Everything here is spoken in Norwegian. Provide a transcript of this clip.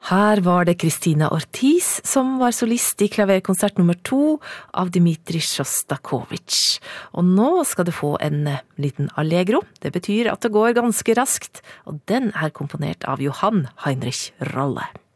Her var det Christina Ortiz som var solist I klaverkonsert nummer 2 av Dmitrij Sjostakovitsj. Og nå skal du få en liten allegro. Det betyr at det går ganske raskt, og den komponert av Johann Heinrich Rolle.